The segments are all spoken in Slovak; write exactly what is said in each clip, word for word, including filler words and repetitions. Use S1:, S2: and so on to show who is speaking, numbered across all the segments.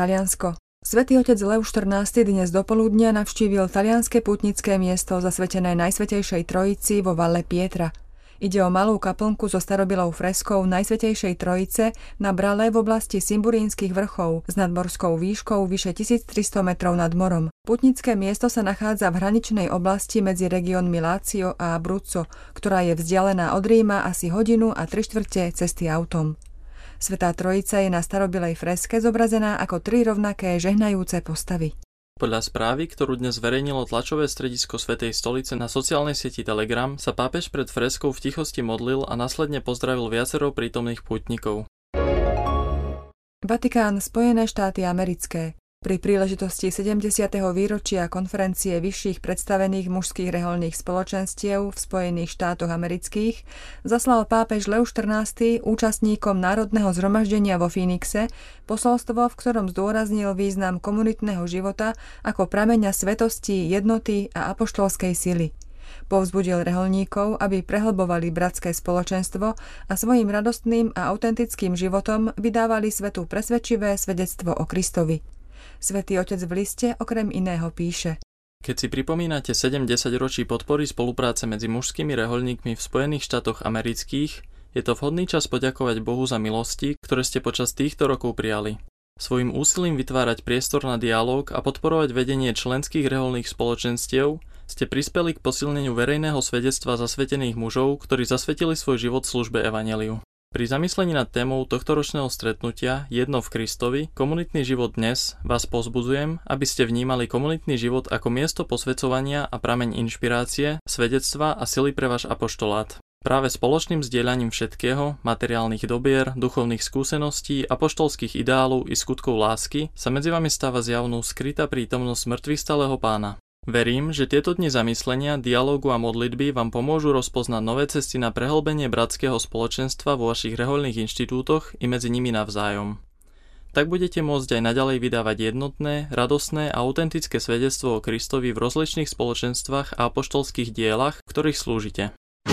S1: Taliansko. Svätý otec Lev štrnásty dnes dopoludnia navštívil talianske pútnické miesto zasvetené Najsvätejšej Trojici vo Valle Pietra. Ide o malú kaplnku so starobilou freskou Najsvätejšej Trojice na Brale v oblasti Simburínskych vrchov s nadmorskou výškou vyše tisíctristo metrov nad morom. Pútnické miesto sa nachádza v hraničnej oblasti medzi regiónmi Lazio a Abruzzo, ktorá je vzdialená od Ríma asi hodinu a tri štvrte cesty autom. Svätá Trojica je na starobilej freske zobrazená ako tri rovnaké žehnajúce postavy.
S2: Podľa správy, ktorú dnes zverejnilo tlačové stredisko Svätej stolice na sociálnej sieti Telegram, sa pápež pred freskou v tichosti modlil a následne pozdravil viacero prítomných pútnikov.
S1: Vatikán, Spojené štáty americké. Pri príležitosti sedemdesiateho výročia konferencie vyšších predstavených mužských rehoľných spoločenstiev v Spojených štátoch amerických zaslal pápež Lev štrnásty účastníkom národného zhromaždenia vo Phoenixe posolstvo, v ktorom zdôraznil význam komunitného života ako prameňa svetosti, jednoty a apoštolskej sily. Povzbudil rehoľníkov, aby prehlbovali bratské spoločenstvo a svojim radostným a autentickým životom vydávali svetu presvedčivé svedectvo o Kristovi. Svätý otec v liste okrem iného píše:
S2: Keď si pripomínate sedem desaťročí podpory spolupráce medzi mužskými rehoľníkmi v Spojených štátoch amerických, je to vhodný čas poďakovať Bohu za milosti, ktoré ste počas týchto rokov prijali. Svojím úsilím vytvárať priestor na dialóg a podporovať vedenie členských rehoľných spoločenstiev ste prispeli k posilneniu verejného svedectva zasvetených mužov, ktorí zasvetili svoj život službe evanjeliu. Pri zamyslení nad témou tohtoročného stretnutia Jedno v Kristovi, komunitný život dnes, vás povzbudzujem, aby ste vnímali komunitný život ako miesto posväcovania a prameň inšpirácie, svedectva a sily pre váš apoštolát. Práve spoločným zdieľaním všetkého, materiálnych dobier, duchovných skúseností, apoštolských ideálov i skutkov lásky sa medzi vami stáva zjavnou skrytá prítomnosť mŕtvychvstalého Pána. Verím, že tieto dni zamyslenia, dialógu a modlitby vám pomôžu rozpoznať nové cesty na prehlbenie bratského spoločenstva vo vašich rehoľných inštitútoch i medzi nimi navzájom. Tak budete môcť aj naďalej vydávať jednotné, radostné a autentické svedectvo o Kristovi v rozličných spoločenstvách a apoštolských dielach, v ktorých slúžite.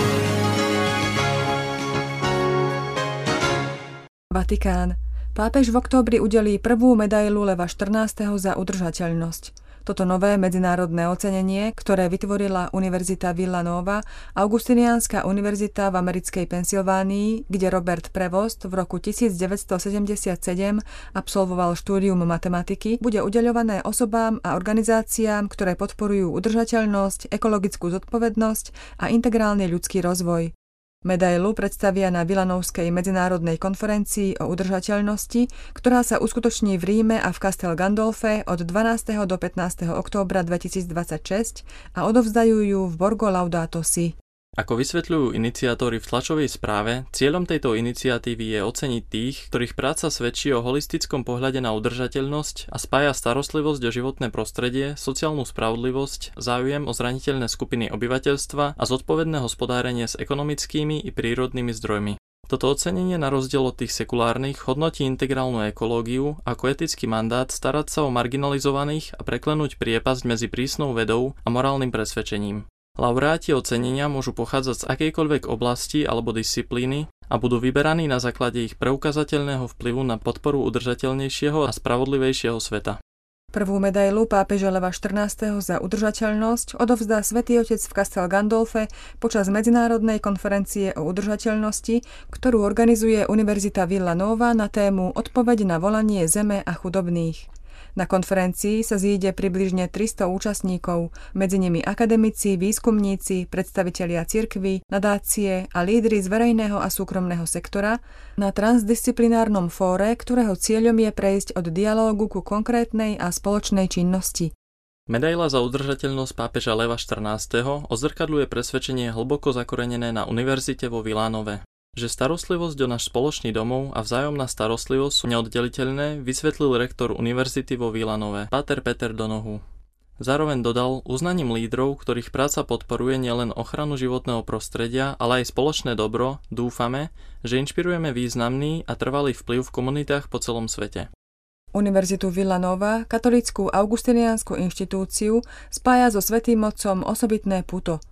S1: Vatikán. Pápež v októbri udelí prvú medailu Leva štrnásteho za udržateľnosť. Toto nové medzinárodné ocenenie, ktoré vytvorila Univerzita Villanova, Augustiniánska univerzita v americkej Pensylvánii, kde Robert Prevost v roku devätnásťsedemdesiatsedem absolvoval štúdium matematiky, bude udeľované osobám a organizáciám, ktoré podporujú udržateľnosť, ekologickú zodpovednosť a integrálny ľudský rozvoj. Medailu predstavia na Villanovskej medzinárodnej konferencii o udržateľnosti, ktorá sa uskutoční v Ríme a v Castel Gandolfe od dvanásteho do pätnásteho októbra dvetisícdvadsaťšesť a odovzdajú ju v Borgo Laudato Si.
S2: Ako vysvetľujú iniciátori v tlačovej správe, cieľom tejto iniciatívy je oceniť tých, ktorých práca svedčí o holistickom pohľade na udržateľnosť a spája starostlivosť o životné prostredie, sociálnu spravodlivosť, záujem o zraniteľné skupiny obyvateľstva a zodpovedné hospodárenie s ekonomickými i prírodnými zdrojmi. Toto ocenenie na rozdiel od tých sekulárnych hodnotí integrálnu ekológiu ako etický mandát starať sa o marginalizovaných a preklenúť priepasť medzi prísnou vedou a morálnym presvedčením. Laureáti ocenenia môžu pochádzať z akejkoľvek oblasti alebo disciplíny a budú vyberaní na základe ich preukazateľného vplyvu na podporu udržateľnejšieho a spravodlivejšieho sveta.
S1: Prvú medailu pápeža Leva štrnásteho za udržateľnosť odovzdá Svätý otec v Castel Gandolfe počas medzinárodnej konferencie o udržateľnosti, ktorú organizuje Univerzita Villanova na tému Odpoveď na volanie zeme a chudobných. Na konferencii sa zíde približne tristo účastníkov, medzi nimi akademici, výskumníci, predstavitelia cirkví, nadácie a lídri z verejného a súkromného sektora na transdisciplinárnom fóre, ktorého cieľom je prejsť od dialógu ku konkrétnej a spoločnej činnosti.
S2: Medaila za udržateľnosť pápeža Leva štrnásteho odzrkadľuje presvedčenie hlboko zakorenené na univerzite vo Villanove. Že starostlivosť o náš spoločný domov a vzájomná starostlivosť sú neoddeliteľné, vysvetlil rektor univerzity vo Villanove, páter Peter Donohu. Zároveň dodal, uznaním lídrov, ktorých práca podporuje nielen ochranu životného prostredia, ale aj spoločné dobro, dúfame, že inšpirujeme významný a trvalý vplyv v komunitách po celom svete.
S1: Univerzitu Villanova, katolícku augustiniánsku inštitúciu, spája so Svätým Otcom osobitné puto.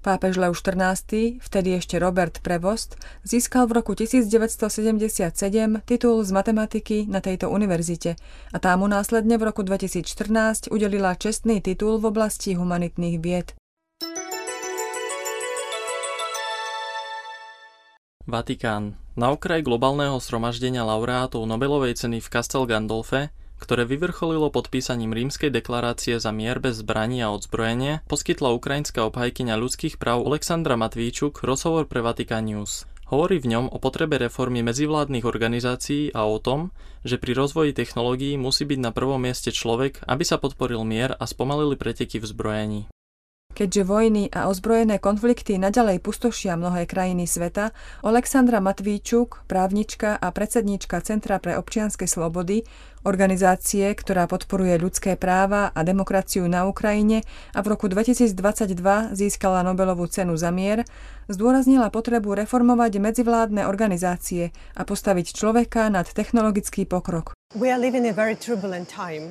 S1: Pápež Lev štrnásty, vtedy ešte Robert Prevost, získal v roku tisícdeväťstosedemdesiatsedem titul z matematiky na tejto univerzite a tá mu následne v roku dvetisícštrnásť udelila čestný titul v oblasti humanitných vied.
S2: Vatikán. Na okraj globálneho zhromaždenia laureátov Nobelovej ceny v Castel Gandolfe, ktoré vyvrcholilo podpísaním Rímskej deklarácie za mier bez zbraní a odzbrojenie, poskytla ukrajinská obhajkyňa ľudských práv Alexandra Matvíčuk rozhovor pre Vatican News. Hovorí v ňom o potrebe reformy medzivládnych organizácií a o tom, že pri rozvoji technológií musí byť na prvom mieste človek, aby sa podporil mier a spomalili preteky v zbrojení.
S1: Keďže vojny a ozbrojené konflikty naďalej pustošia mnohé krajiny sveta, Alexandra Matvíčuk, právnička a predsedníčka Centra pre občianske slobody, organizácie, ktorá podporuje ľudské práva a demokraciu na Ukrajine a v roku dvetisícdvadsaťdva získala Nobelovú cenu za mier, zdôraznila potrebu reformovať medzivládne organizácie a postaviť človeka nad technologický pokrok.
S3: We are living in a very turbulent time.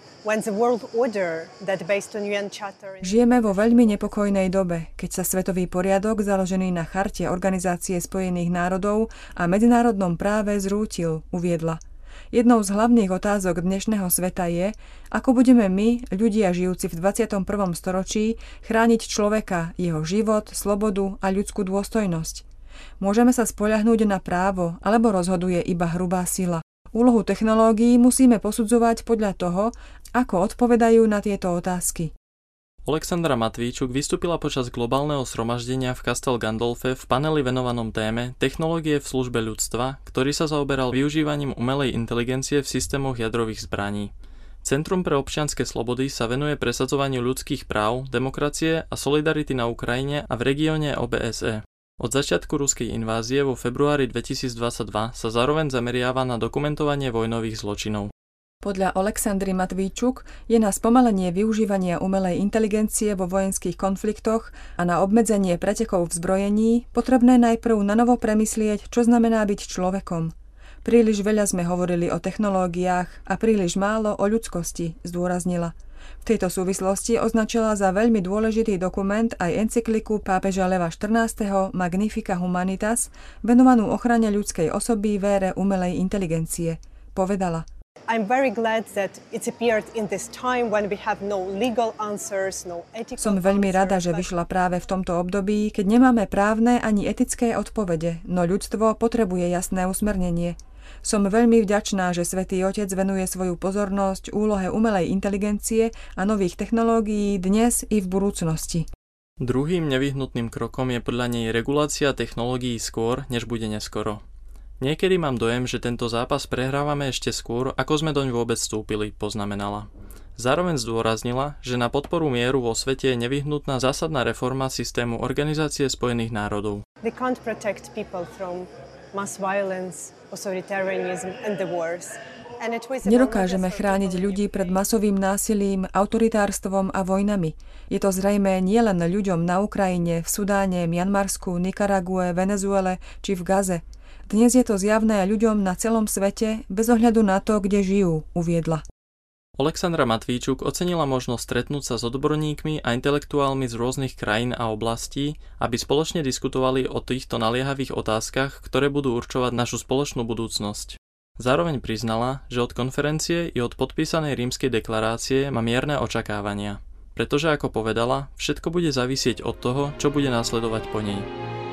S1: Žijeme vo veľmi nepokojnej dobe, keď sa svetový poriadok založený na charte Organizácie spojených národov a medzinárodnom práve zrútil, uviedla. Jednou z hlavných otázok dnešného sveta je, ako budeme my, ľudia žijúci v dvadsiatom prvom storočí, chrániť človeka, jeho život, slobodu a ľudskú dôstojnosť. Môžeme sa spoľahnúť na právo, alebo rozhoduje iba hrubá sila. Úlohu technológií musíme posudzovať podľa toho, ako odpovedajú na tieto otázky.
S2: Alexandra Matvíčuk vystúpila počas globálneho zhromaždenia v Castel Gandolfe v paneli venovanom téme Technológie v službe ľudstva, ktorý sa zaoberal využívaním umelej inteligencie v systémoch jadrových zbraní. Centrum pre občianske slobody sa venuje presadzovaniu ľudských práv, demokracie a solidarity na Ukrajine a v regióne ó bé es é. Od začiatku ruskej invázie vo februári dvetisícdvadsaťdva sa zároveň zameriava na dokumentovanie vojnových zločinov.
S1: Podľa Alexandry Matvíčuk je na spomalenie využívania umelej inteligencie vo vojenských konfliktoch a na obmedzenie pretekov v zbrojení potrebné najprv nanovo premyslieť, čo znamená byť človekom. Príliš veľa sme hovorili o technológiách a príliš málo o ľudskosti, zdôraznila. V tejto súvislosti označila za veľmi dôležitý dokument aj encykliku pápeža Leva štrnásteho Magnifica Humanitas, venovanú ochrane ľudskej osoby vére umelej inteligencie. Povedala:
S3: I'm very glad that it appeared in this time when we have no legal answers, no ethical
S1: Som veľmi rada, že vyšla práve v tomto období, keď nemáme právne ani etické odpovede, no ľudstvo potrebuje jasné usmernenie. Som veľmi vďačná, že Svätý Otec venuje svoju pozornosť úlohe umelej inteligencie a nových technológií dnes i v budúcnosti.
S2: Druhým nevyhnutným krokom je podľa nej regulácia technológií skôr, než bude neskoro. Niekedy mám dojem, že tento zápas prehrávame ešte skôr, ako sme doň vôbec vstúpili, poznamenala. Zároveň zdôraznila, že na podporu mieru vo svete je nevyhnutná zásadná reforma systému Organizácie spojených národov.
S3: They can't protect people from mass violence, authoritarianism and the wars.
S1: Nedokážeme chrániť ľudí pred masovým násilím, autoritárstvom a vojnami. Je to zrejmé nielen ľuďom na Ukrajine, v Sudáne, Mianmarsku, Nikarague, Venezuele či v Gaze. Dnes je to zjavné ľuďom na celom svete, bez ohľadu na to, kde žijú, uviedla.
S2: Alexandra Matvíčuk ocenila možnosť stretnúť sa s odborníkmi a intelektuálmi z rôznych krajín a oblastí, aby spoločne diskutovali o týchto naliehavých otázkach, ktoré budú určovať našu spoločnú budúcnosť. Zároveň priznala, že od konferencie i od podpísanej Rímskej deklarácie má mierne očakávania, pretože ako povedala, všetko bude závisieť od toho, čo bude následovať po nej.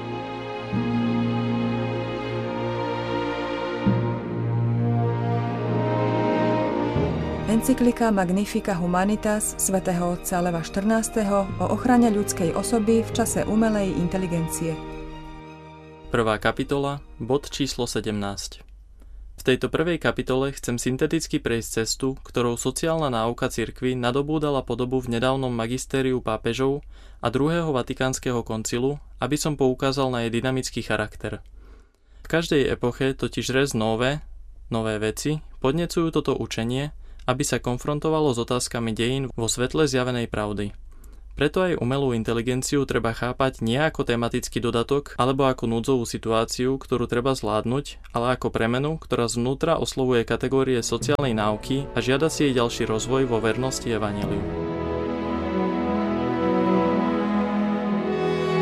S1: Encyklika Magnifica Humanitas svätého otca Leva štrnásteho o ochrane ľudskej osoby v čase umelej inteligencie.
S2: Prvá kapitola, bod číslo sedemnásť. V tejto prvej kapitole chcem synteticky prejsť cestu, ktorou sociálna náuka cirkvi nadobúdala podobu v nedávnom magistériu pápežov a druhého vatikánskeho koncilu, aby som poukázal na jej dynamický charakter. V každej epoche totiž res nové, nové veci podnecujú toto učenie, aby sa konfrontovalo s otázkami dejín vo svetle zjavenej pravdy. Preto aj umelú inteligenciu treba chápať nie ako tematický dodatok alebo ako núdzovú situáciu, ktorú treba zvládnuť, ale ako premenu, ktorá zvnútra oslovuje kategórie sociálnej náuky a žiada si jej ďalší rozvoj vo vernosti evanjeliu.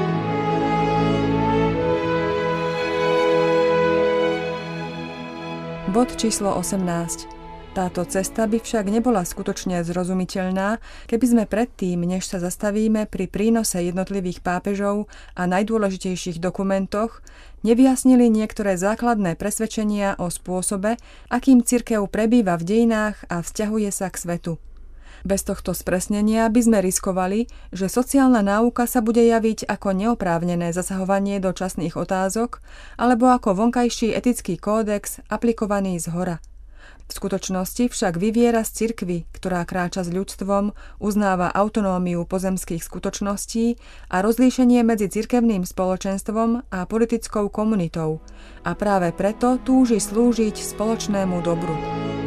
S1: Bod číslo osemnásť. Táto cesta by však nebola skutočne zrozumiteľná, keby sme predtým, než sa zastavíme pri prínose jednotlivých pápežov a najdôležitejších dokumentoch, nevyjasnili niektoré základné presvedčenia o spôsobe, akým cirkev prebýva v dejinách a vzťahuje sa k svetu. Bez tohto spresnenia by sme riskovali, že sociálna náuka sa bude javiť ako neoprávnené zasahovanie do časných otázok alebo ako vonkajší etický kódex aplikovaný zhora. V skutočnosti však vyviera z cirkvi, ktorá kráča s ľudstvom, uznáva autonómiu pozemských skutočností a rozlíšenie medzi cirkevným spoločenstvom a politickou komunitou a práve preto túži slúžiť spoločnému dobru.